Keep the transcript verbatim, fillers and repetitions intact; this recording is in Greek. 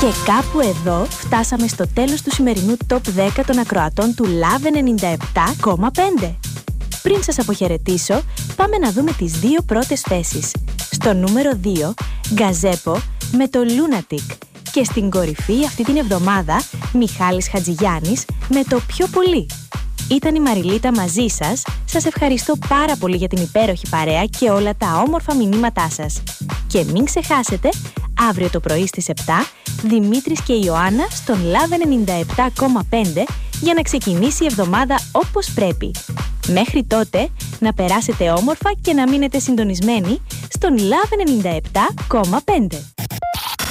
Και κάπου εδώ φτάσαμε στο τέλος του σημερινού Top δέκα των ακροατών του Love ενενήντα επτά κόμμα πέντε. Πριν σας αποχαιρετήσω, πάμε να δούμε τις δύο πρώτες θέσεις. Στο νούμερο δύο, Γκαζέπο με το Lunatic. Και στην κορυφή αυτή την εβδομάδα, Μιχάλης Χατζηγιάννης με το Πιο Πολύ. Ήταν η Μαριλίτα μαζί σας. Σας ευχαριστώ πάρα πολύ για την υπέροχη παρέα και όλα τα όμορφα μηνύματά σας. Και μην ξεχάσετε, αύριο το πρωί στις επτά, Δημήτρης και Ιωάννα στον Love ενενήντα επτά κόμμα πέντε για να ξεκινήσει η εβδομάδα όπως πρέπει. Μέχρι τότε, να περάσετε όμορφα και να μείνετε συντονισμένοι στον Love ενενήντα επτά κόμμα πέντε.